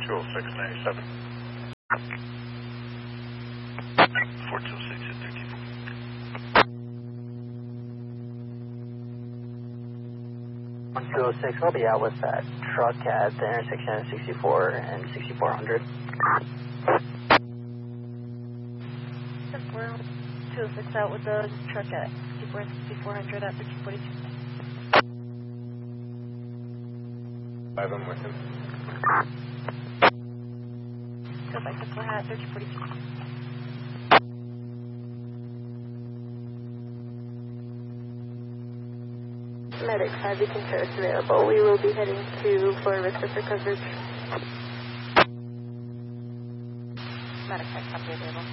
20697. 426 at 34. I'll be out with that truck at the intersection of 64 and 6400. 206 out with the truck at 64 and 6400 at 1342. 5, I'm with him. Go back to flat 1342. Medic 5 Beacon Terrace available. We will be heading to Florida Vista for coverage. Medic 5 copy available.